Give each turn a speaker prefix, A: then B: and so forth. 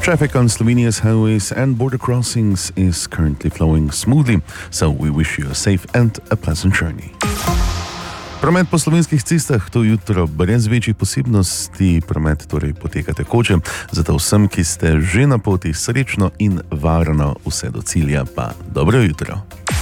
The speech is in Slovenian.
A: Traffic on Slovenia's highways and border crossings is currently flowing smoothly, so we wish you a safe and a pleasant journey. Promet po slovenskih cestah to jutro brez večjih posebnosti, promet torej poteka tekoče, zato vsem, ki ste že na poti, srečno in varno vse do cilja, pa dobro jutro.